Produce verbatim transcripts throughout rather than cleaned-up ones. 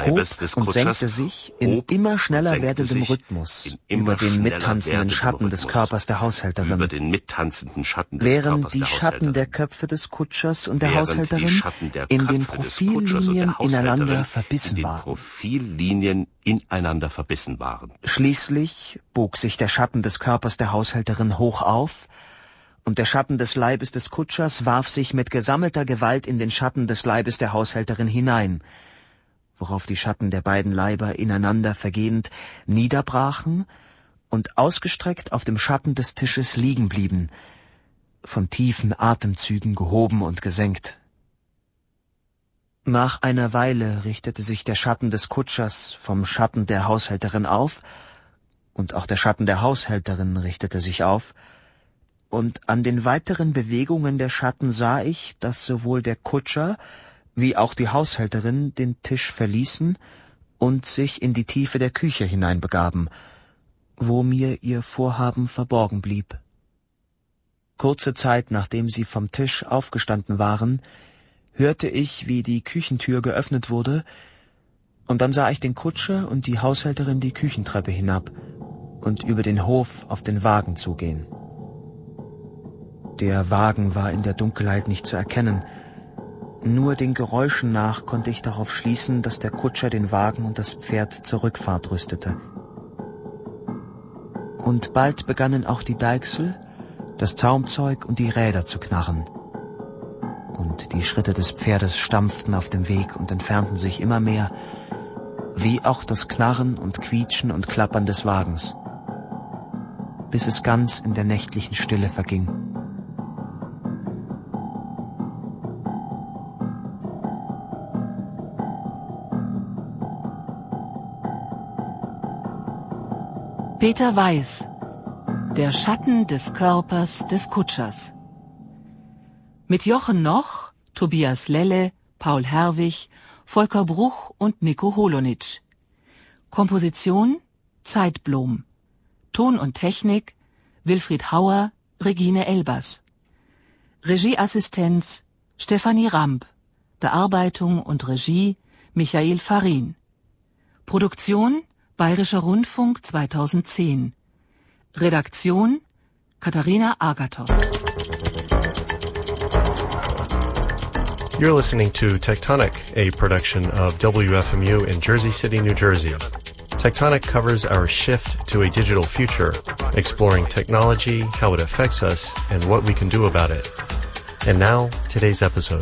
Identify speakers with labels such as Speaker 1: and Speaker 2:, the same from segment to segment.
Speaker 1: Leibes des
Speaker 2: und
Speaker 1: Kutschers
Speaker 2: senkte sich in immer schneller werdendem Rhythmus über den mittanzenden Schatten des Körpers der Haushälterin,
Speaker 1: über den mittanzenden Schatten des
Speaker 2: während
Speaker 1: Körpers
Speaker 2: die
Speaker 1: der
Speaker 2: Schatten der
Speaker 1: Haushälterin.
Speaker 2: Köpfe des Kutschers und der
Speaker 1: Während
Speaker 2: Haushälterin
Speaker 1: die Schatten der
Speaker 2: in den
Speaker 1: Köpfe des Kutschers und der
Speaker 2: Profillinien ineinander
Speaker 1: Haushälterin
Speaker 2: verbissen
Speaker 1: in den
Speaker 2: waren.
Speaker 1: Profillinien ineinander verbissen waren.
Speaker 2: Schließlich bog sich der Schatten des Körpers der Haushälterin hoch auf, und der Schatten des Leibes des Kutschers warf sich mit gesammelter Gewalt in den Schatten des Leibes der Haushälterin hinein, worauf die Schatten der beiden Leiber ineinander vergehend niederbrachen und ausgestreckt auf dem Schatten des Tisches liegen blieben, von tiefen Atemzügen gehoben und gesenkt. Nach einer Weile richtete sich der Schatten des Kutschers vom Schatten der Haushälterin auf, und auch der Schatten der Haushälterin richtete sich auf, und an den weiteren Bewegungen der Schatten sah ich, dass sowohl der Kutscher wie auch die Haushälterin den Tisch verließen und sich in die Tiefe der Küche hineinbegaben, wo mir ihr Vorhaben verborgen blieb. Kurze Zeit nachdem sie vom Tisch aufgestanden waren, hörte ich, wie die Küchentür geöffnet wurde, und dann sah ich den Kutscher und die Haushälterin die Küchentreppe hinab und über den Hof auf den Wagen zugehen. Der Wagen war in der Dunkelheit nicht zu erkennen. Nur den Geräuschen nach konnte ich darauf schließen, dass der Kutscher den Wagen und das Pferd zur Rückfahrt rüstete. Und bald begannen auch die Deichsel, das Zaumzeug und die Räder zu knarren. Und die Schritte des Pferdes stampften auf dem Weg und entfernten sich immer mehr, wie auch das Knarren und Quietschen und Klappern des Wagens, bis es ganz in der nächtlichen Stille verging.
Speaker 3: Peter Weiß, der Schatten des Körpers des Kutschers. Mit Jochen Noch, Tobias Lelle, Paul Herwig, Volker Bruch und Nico Holonitsch. Komposition Zeitblom. Ton und Technik Wilfried Hauer, Regine Elbers. Regieassistenz Stefanie Ramp. Bearbeitung und Regie Michael Farin. Produktion Bayerischer Rundfunk zweitausendzehn. Redaktion Katharina Agathos.
Speaker 4: You're listening to Tectonic, a production of W F M U in Jersey City, New Jersey. Tectonic covers our shift to a digital future, exploring technology, how it affects us, and what we can do about it. And now, today's episode.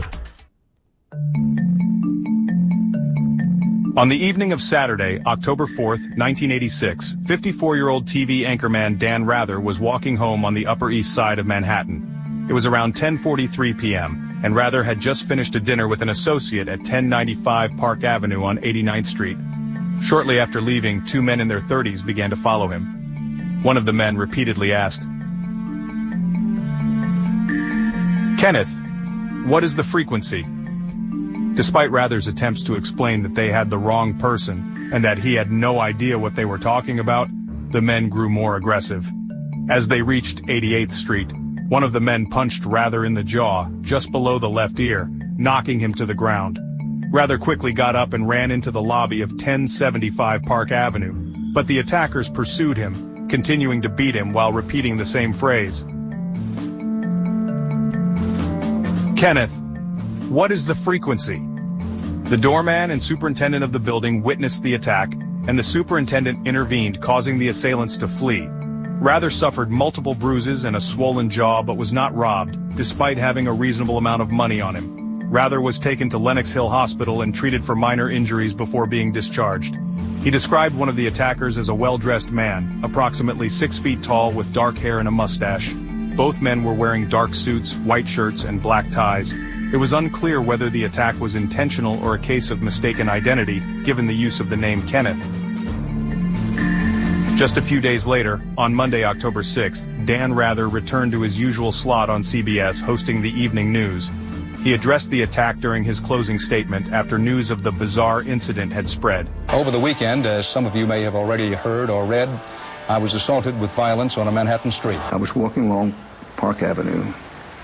Speaker 5: On the evening of Saturday, October fourth, nineteen eighty-six, fifty-four-year-old T V anchorman Dan Rather was walking home on the Upper East Side of Manhattan. It was around ten forty-three p.m., and Rather had just finished a dinner with an associate at ten ninety-five Park Avenue on eighty-ninth Street. Shortly after leaving, two men in their thirties began to follow him. One of the men repeatedly asked, "Kenneth, what is the frequency?" Despite Rather's attempts to explain that they had the wrong person and that he had no idea what they were talking about, the men grew more aggressive. As they reached eighty-eighth Street, one of the men punched Rather in the jaw, just below the left ear, knocking him to the ground. Rather quickly got up and ran into the lobby of ten seventy-five Park Avenue, but the attackers pursued him, continuing to beat him while repeating the same phrase. "Kenneth, what is the frequency?" The doorman and superintendent of the building witnessed the attack, and the superintendent intervened, causing the assailants to flee. Rather suffered multiple bruises and a swollen jaw, but was not robbed, despite having a reasonable amount of money on him. Rather was taken to Lenox Hill Hospital and treated for minor injuries before being discharged. He described one of the attackers as a well-dressed man, approximately six feet tall with dark hair and a mustache. Both men were wearing dark suits, white shirts, and black ties. It was unclear whether the attack was intentional or a case of mistaken identity, given the use of the name Kenneth. Just a few days later, on Monday, October sixth, Dan Rather returned to his usual slot on C B S hosting the evening news. He addressed the attack during his closing statement after news of the bizarre incident had spread.
Speaker 6: Over the weekend, as some of you may have already heard or read, I was assaulted with violence on a Manhattan street.
Speaker 7: I was walking along Park Avenue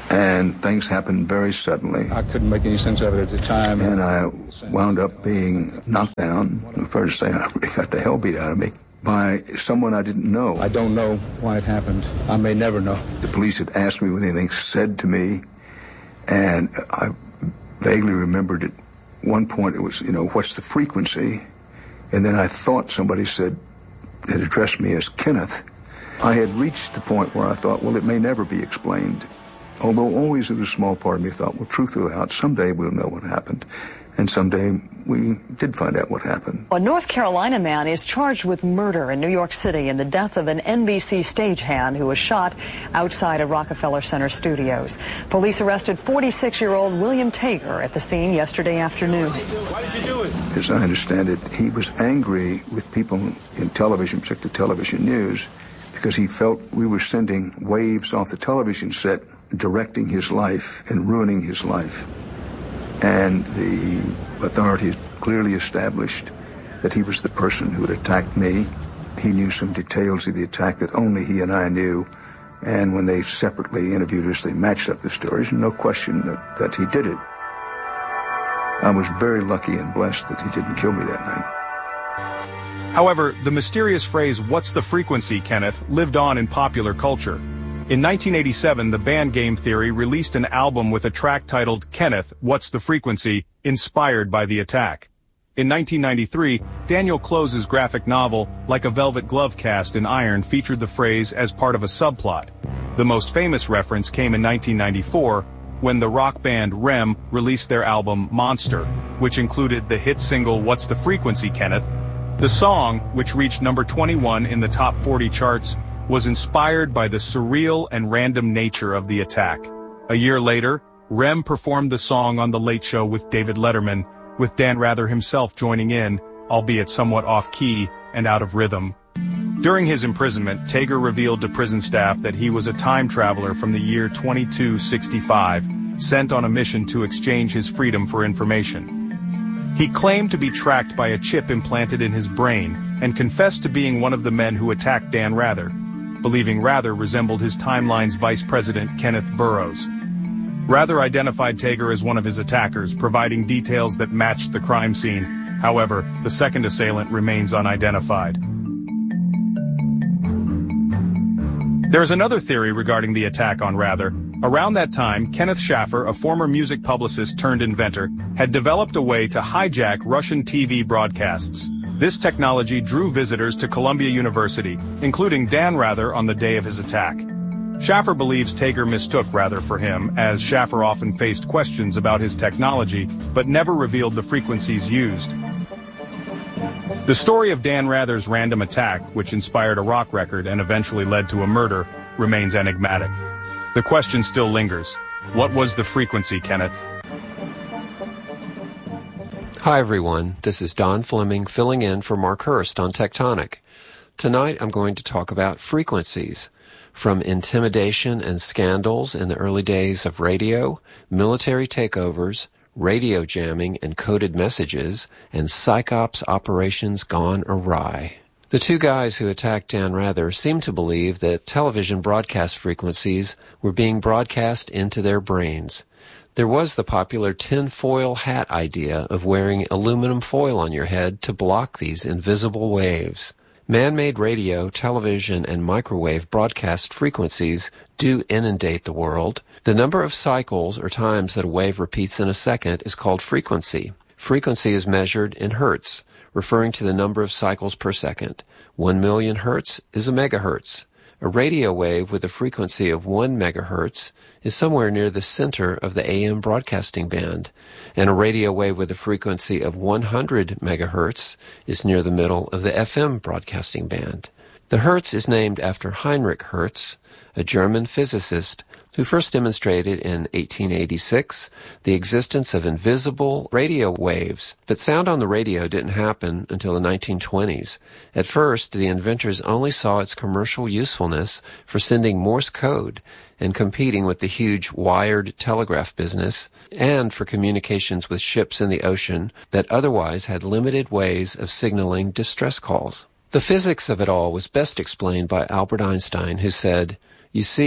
Speaker 7: And things happened very suddenly.
Speaker 6: I couldn't make any sense of it at the time.
Speaker 7: And I wound up being knocked down. I'm afraid to say I really got the hell beat out of me by someone I didn't know.
Speaker 6: I don't know why it happened. I may never know.
Speaker 7: The police had asked me whether anything said to me, and I vaguely remembered at one point it was, you know, what's the frequency? And then I thought somebody said, had addressed me as Kenneth. I had reached the point where I thought, well, it may never be explained. Although always in a small part of me thought, well, truth will out, someday we'll know what happened. And someday we did find out what happened.
Speaker 8: A North Carolina man is charged with murder in New York City in the death of an N B C stagehand who was shot outside of Rockefeller Center studios. Police arrested forty-six-year-old William Tager at the scene yesterday afternoon.
Speaker 7: Why did you do it? As I understand it, he was angry with people in television, particularly television news, because he felt we were sending waves off the television set directing his life and ruining his life. And the authorities clearly established that he was the person who had attacked me. He knew some details of the attack that only he and I knew. And when they separately interviewed us, they matched up the stories, and no question that, that he did it. I was very lucky and blessed that he didn't kill me that night.
Speaker 5: However, the mysterious phrase, "What's the frequency, Kenneth?" lived on in popular culture. In nineteen eighty-seven, the band Game Theory released an album with a track titled Kenneth, What's the Frequency?, inspired by the attack. In nineteen ninety-three, Daniel Close's graphic novel, Like a Velvet Glove Cast in Iron, featured the phrase as part of a subplot. The most famous reference came in nineteen ninety-four, when the rock band R E M released their album Monster, which included the hit single What's the Frequency, Kenneth? The song, which reached number twenty-one in the top forty charts, was inspired by the surreal and random nature of the attack. A year later, R E M performed the song on The Late Show with David Letterman, with Dan Rather himself joining in, albeit somewhat off-key and out of rhythm. During his imprisonment, Tager revealed to prison staff that he was a time traveler from the year twenty-two sixty-five, sent on a mission to exchange his freedom for information. He claimed to be tracked by a chip implanted in his brain, and confessed to being one of the men who attacked Dan Rather, believing Rather resembled his timeline's vice president, Kenneth Burroughs. Rather identified Tager as one of his attackers, providing details that matched the crime scene. However, the second assailant remains unidentified. There is another theory regarding the attack on Rather. Around that time, Kenneth Schaffer, a former music publicist turned inventor, had developed a way to hijack Russian T V broadcasts. This technology drew visitors to Columbia University, including Dan Rather on the day of his attack. Schaffer believes Tager mistook Rather for him, as Schaffer often faced questions about his technology, but never revealed the frequencies used. The story of Dan Rather's random attack, which inspired a rock record and eventually led to a murder, remains enigmatic. The question still lingers. What was the frequency, Kenneth?
Speaker 9: Hi everyone, this is Don Fleming filling in for Mark Hurst on Tectonic. Tonight I'm going to talk about frequencies, from intimidation and scandals in the early days of radio, military takeovers, radio jamming and coded messages, and psyops operations gone awry. The two guys who attacked Dan Rather seemed to believe that television broadcast frequencies were being broadcast into their brains. There was the popular tin-foil hat idea of wearing aluminum foil on your head to block these invisible waves. Man-made radio, television, and microwave broadcast frequencies do inundate the world. The number of cycles or times that a wave repeats in a second is called frequency. Frequency is measured in hertz, referring to the number of cycles per second. One million hertz is a megahertz. A radio wave with a frequency of one megahertz is somewhere near the center of the A M broadcasting band, and a radio wave with a frequency of one hundred megahertz is near the middle of the F M broadcasting band. The hertz is named after Heinrich Hertz, a German physicist who first demonstrated in eighteen eighty-six the existence of invisible radio waves. But sound on the radio didn't happen until the nineteen twenties. At first, the inventors only saw its commercial usefulness for sending Morse code and competing with the huge wired telegraph business, and for communications with ships in the ocean that otherwise had limited ways of signaling distress calls. The physics of it all was best explained by Albert Einstein, who said, "You see,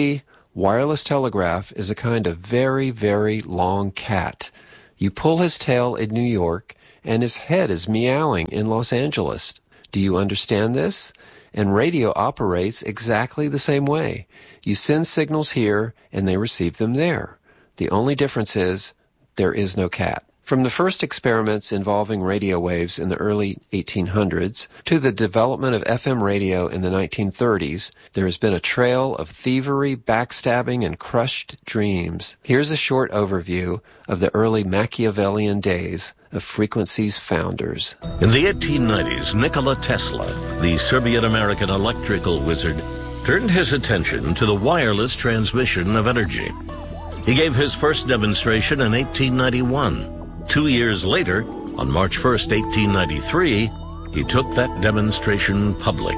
Speaker 9: Wireless telegraph is a kind of very, very long cat. You pull his tail in New York, and his head is meowing in Los Angeles. Do you understand this? And radio operates exactly the same way. You send signals here, and they receive them there. The only difference is there is no cat. From the first experiments involving radio waves in the early eighteen hundreds to the development of F M radio in the nineteen thirties, there has been a trail of thievery, backstabbing, and crushed dreams. Here's a short overview of the early Machiavellian days of Frequency's founders.
Speaker 10: In the eighteen nineties, Nikola Tesla, the Serbian-American electrical wizard, turned his attention to the wireless transmission of energy. He gave his first demonstration in eighteen ninety-one. Two years later, on March first, eighteen ninety-three, he took that demonstration public.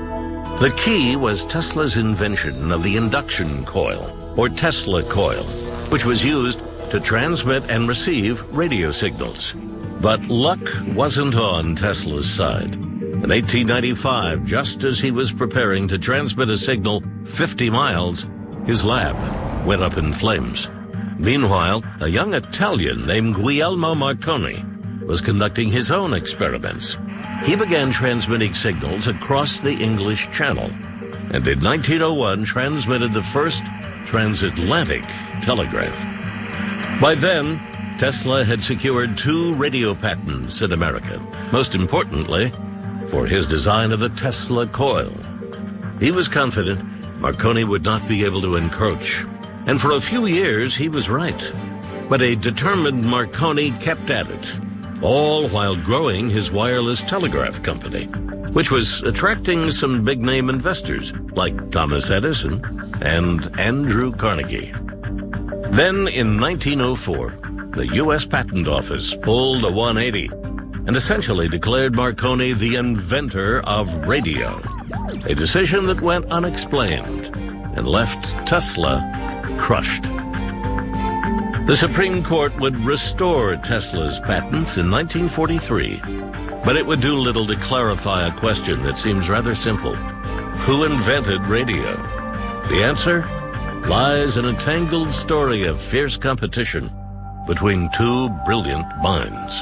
Speaker 10: The key was Tesla's invention of the induction coil, or Tesla coil, which was used to transmit and receive radio signals. But luck wasn't on Tesla's side. In eighteen ninety-five, just as he was preparing to transmit a signal fifty miles, his lab went up in flames. Meanwhile, a young Italian named Guglielmo Marconi was conducting his own experiments. He began transmitting signals across the English Channel, and in nineteen oh one transmitted the first transatlantic telegraph. By then, Tesla had secured two radio patents in America, most importantly, for his design of the Tesla coil. He was confident Marconi would not be able to encroach. And for a few years, he was right. But a determined Marconi kept at it, all while growing his wireless telegraph company, which was attracting some big-name investors like Thomas Edison and Andrew Carnegie. Then, in nineteen oh four, the U S Patent Office pulled a one eighty and essentially declared Marconi the inventor of radio, a decision that went unexplained and left Tesla crushed. The Supreme Court would restore Tesla's patents in nineteen forty-three, but it would do little to clarify a question that seems rather simple. Who invented radio? The answer lies in a tangled story of fierce competition between two brilliant minds.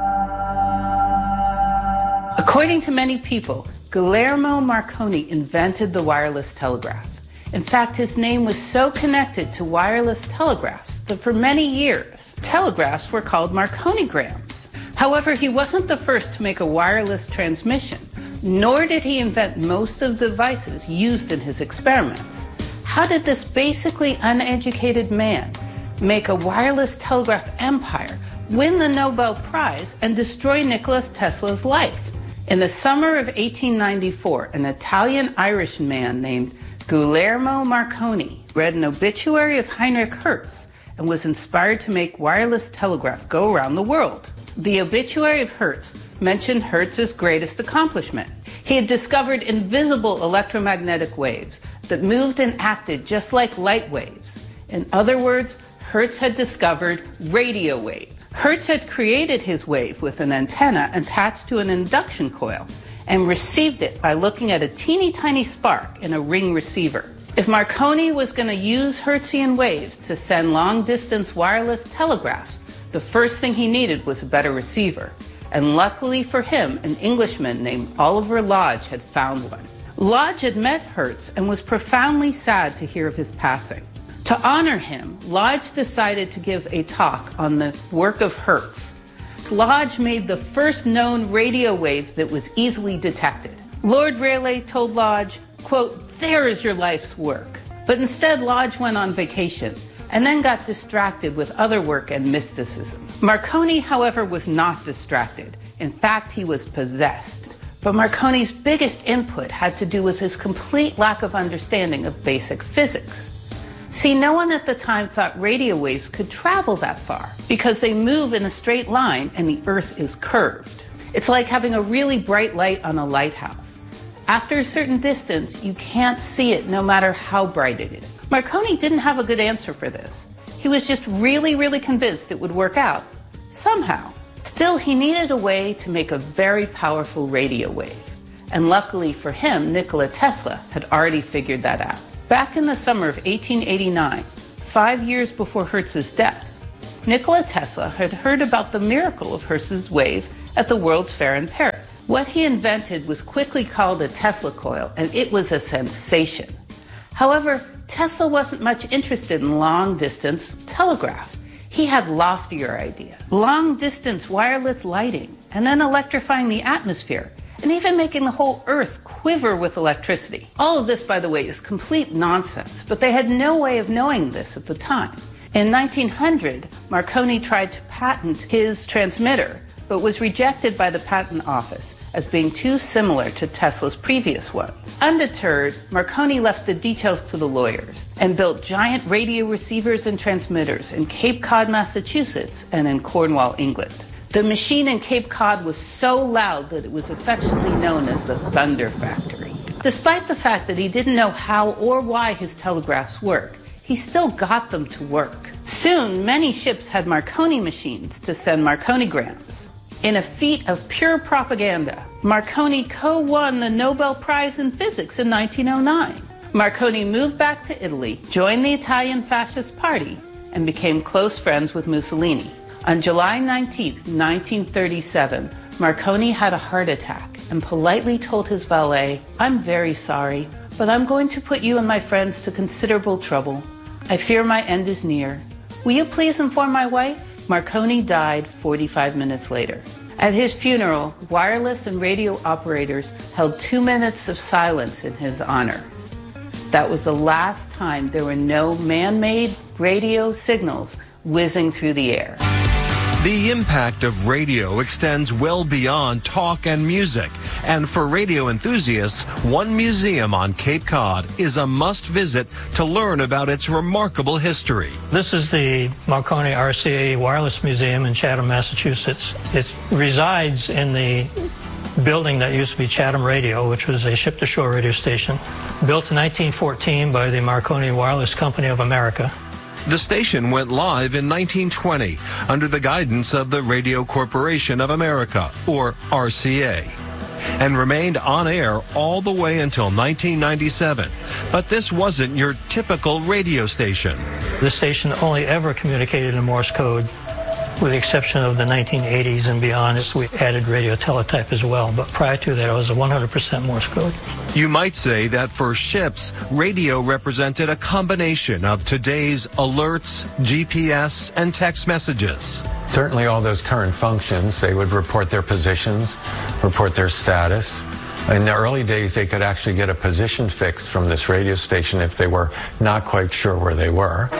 Speaker 11: According to many people, Guglielmo Marconi invented the wireless telegraph. In fact, his name was so connected to wireless telegraphs that for many years, telegraphs were called Marconigrams. However, he wasn't the first to make a wireless transmission, nor did he invent most of the devices used in his experiments. How did this basically uneducated man make a wireless telegraph empire, win the Nobel Prize, and destroy Nikola Tesla's life? In the summer of eighteen ninety-four, an Italian-Irish man named Guglielmo Marconi read an obituary of Heinrich Hertz and was inspired to make wireless telegraph go around the world. The obituary of Hertz mentioned Hertz's greatest accomplishment. He had discovered invisible electromagnetic waves that moved and acted just like light waves. In other words, Hertz had discovered radio wave. Hertz had created his wave with an antenna attached to an induction coil and received it by looking at a teeny tiny spark in a ring receiver. If Marconi was going to use Hertzian waves to send long-distance wireless telegraphs, the first thing he needed was a better receiver. And luckily for him, an Englishman named Oliver Lodge had found one. Lodge had met Hertz and was profoundly sad to hear of his passing. To honor him, Lodge decided to give a talk on the work of Hertz. Lodge made the first known radio wave that was easily detected. Lord Rayleigh told Lodge, quote, "There is your life's work." But instead, Lodge went on vacation and then got distracted with other work and mysticism. Marconi, however, was not distracted. In fact, he was possessed. But Marconi's biggest input had to do with his complete lack of understanding of basic physics. See, no one at the time thought radio waves could travel that far because they move in a straight line and the Earth is curved. It's like having a really bright light on a lighthouse. After a certain distance, you can't see it no matter how bright it is. Marconi didn't have a good answer for this. He was just really, really convinced it would work out. Somehow. Still, he needed a way to make a very powerful radio wave. And luckily for him, Nikola Tesla had already figured that out. Back in the summer of eighteen eighty-nine, five years before Hertz's death, Nikola Tesla had heard about the miracle of Hertz's wave at the World's Fair in Paris. What he invented was quickly called a Tesla coil, and it was a sensation. However, Tesla wasn't much interested in long-distance telegraph. He had loftier ideas. Long-distance wireless lighting, and then electrifying the atmosphere, and even making the whole Earth quiver with electricity. All of this, by the way, is complete nonsense, but they had no way of knowing this at the time. In nineteen hundred, Marconi tried to patent his transmitter, but was rejected by the patent office as being too similar to Tesla's previous ones. Undeterred, Marconi left the details to the lawyers and built giant radio receivers and transmitters in Cape Cod, Massachusetts, and in Cornwall, England. The machine in Cape Cod was so loud that it was affectionately known as the Thunder Factory. Despite the fact that he didn't know how or why his telegraphs work, he still got them to work. Soon, many ships had Marconi machines to send Marconigrams. In a feat of pure propaganda, Marconi co-won the Nobel Prize in Physics in nineteen oh nine. Marconi moved back to Italy, joined the Italian Fascist Party, and became close friends with Mussolini. On July nineteenth, nineteen thirty-seven, Marconi had a heart attack and politely told his valet, "I'm very sorry, but I'm going to put you and my friends to considerable trouble. I fear my end is near. Will you please inform my wife?" Marconi died forty-five minutes later. At his funeral, wireless and radio operators held two minutes of silence in his honor. That was the last time there were no man-made radio signals whizzing through the air.
Speaker 12: The impact of radio extends well beyond talk and music, and for radio enthusiasts, one museum on Cape Cod is a must-visit to learn about its remarkable history.
Speaker 13: This is the Marconi R C A Wireless Museum in Chatham, Massachusetts. It resides in the building that used to be Chatham Radio, which was a ship-to-shore radio station, built in nineteen fourteen by the Marconi Wireless Company of America.
Speaker 12: The station went live in nineteen twenty under the guidance of the Radio Corporation of America, or R C A, and remained on air all the way until nineteen ninety-seven. But this wasn't your typical radio station.
Speaker 13: This station only ever communicated in Morse code, with the exception of the nineteen eighties and beyond, as we added radio teletype as well. But prior to that, it was one hundred percent Morse code.
Speaker 12: You might say that for ships, radio represented a combination of today's alerts, G P S, and text messages.
Speaker 14: Certainly all those current functions, they would report their positions, report their status. In the early days, they could actually get a position fix from this radio station if they were not quite sure where they were.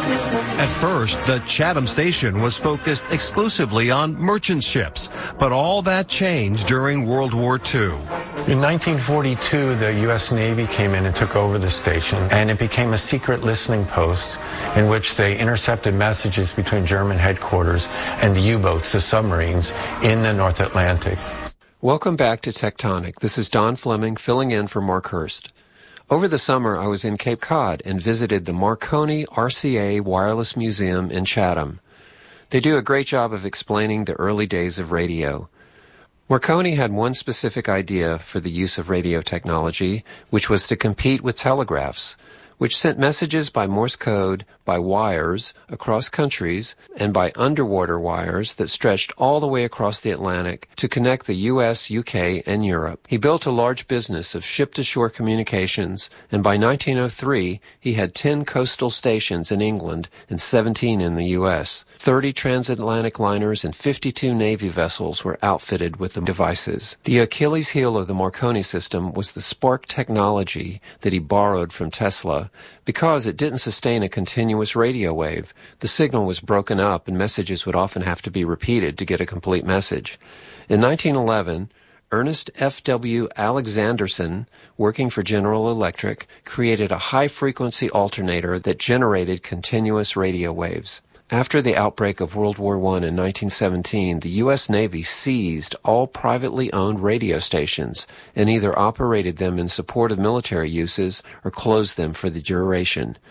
Speaker 12: At first, the Chatham station was focused exclusively on merchant ships, but all that changed during World War Two.
Speaker 14: In nineteen forty-two, the U S Navy came in and took over the station, and it became a secret listening post in which they intercepted messages between German headquarters and the U-boats, the submarines, in the North Atlantic.
Speaker 9: Welcome back to Tectonic. This is Don Fleming filling in for Mark Hurst. Over the summer, I was in Cape Cod and visited the Marconi R C A Wireless Museum in Chatham. They do a great job of explaining the early days of radio. Marconi had one specific idea for the use of radio technology, which was to compete with telegraphs, which sent messages by Morse code, by wires across countries, and by underwater wires that stretched all the way across the Atlantic to connect the U S, U K, and Europe. He built a large business of ship-to-shore communications, and by nineteen oh three, he had ten coastal stations in England and seventeen in the U S. thirty transatlantic liners and fifty-two Navy vessels were outfitted with the devices. The Achilles heel of the Marconi system was the spark technology that he borrowed from Tesla. Because it didn't sustain a continuous radio wave, the signal was broken up and messages would often have to be repeated to get a complete message. In nineteen eleven, Ernest F W Alexanderson, working for General Electric, created a high-frequency alternator that generated continuous radio waves. After the outbreak of World War One in nineteen seventeen, the U S Navy seized all privately owned radio stations and either operated them in support of military uses or closed them for the duration.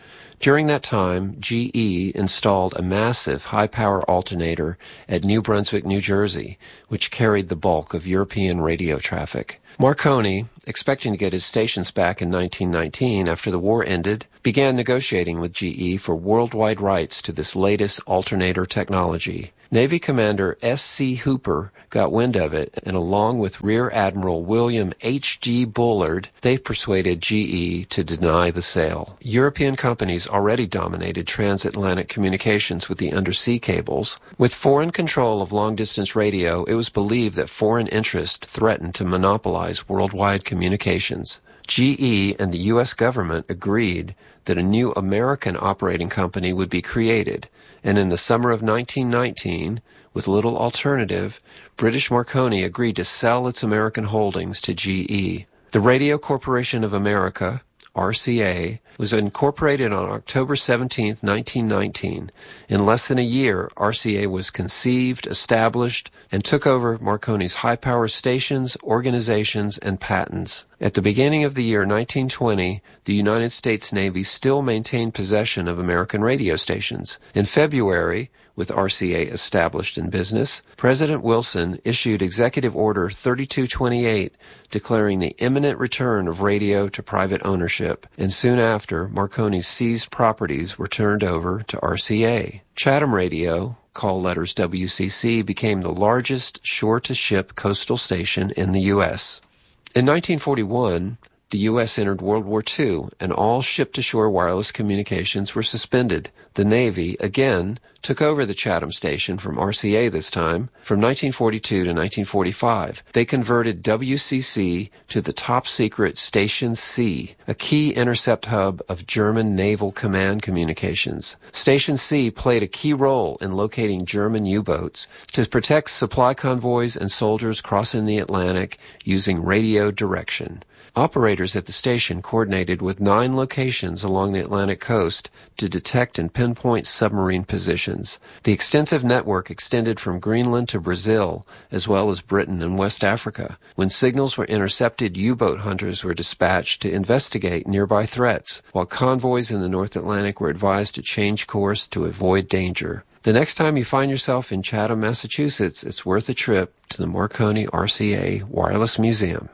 Speaker 9: During that time, G E installed a massive high-power alternator at New Brunswick, New Jersey, which carried the bulk of European radio traffic. Marconi, expecting to get his stations back in nineteen nineteen after the war ended, began negotiating with G E for worldwide rights to this latest alternator technology. Navy Commander S C Hooper got wind of it, and along with Rear Admiral William H G Bullard, they persuaded G E to deny the sale. European companies already dominated transatlantic communications with the undersea cables. With foreign control of long-distance radio, it was believed that foreign interest threatened to monopolize worldwide communications. G E and the U S government agreed that a new American operating company would be created, and in the summer of nineteen nineteen, with little alternative, British Marconi agreed to sell its American holdings to G E. The Radio Corporation of America, R C A, was incorporated on October seventeenth, nineteen nineteen. In less than a year, R C A was conceived, established, and took over Marconi's high-power stations, organizations, and patents. At the beginning of the year nineteen twenty, the United States Navy still maintained possession of American radio stations. In February, with R C A established in business, President Wilson issued Executive Order thirty-two twenty-eight declaring the imminent return of radio to private ownership, and soon after, Marconi's seized properties were turned over to R C A. Chatham Radio, call letters W C C, became the largest shore-to-ship coastal station in the U S. In nineteen forty-one, the U S entered World War Two, and all ship-to-shore wireless communications were suspended. The Navy, again, took over the Chatham station from R C A this time. From nineteen forty-two to nineteen forty-five, they converted W C C to the top-secret Station C, a key intercept hub of German Naval Command communications. Station C played a key role in locating German U-boats to protect supply convoys and soldiers crossing the Atlantic using radio direction. Operators at the station coordinated with nine locations along the Atlantic coast to detect and pinpoint submarine positions. The extensive network extended from Greenland to Brazil, as well as Britain and West Africa. When signals were intercepted, U-boat hunters were dispatched to investigate nearby threats, while convoys in the North Atlantic were advised to change course to avoid danger. The next time you find yourself in Chatham, Massachusetts, it's worth a trip to the Marconi R C A Wireless Museum.